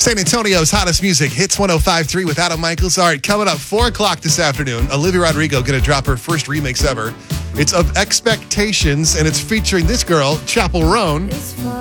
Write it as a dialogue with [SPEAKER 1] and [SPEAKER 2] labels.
[SPEAKER 1] San Antonio's hottest music, Hits 105.3 with Adam Michaels. All right, coming up 4 o'clock this afternoon, Olivia Rodrigo going to drop her first remix ever. It's Of Expectations, and it's featuring this girl, Chapel Roan.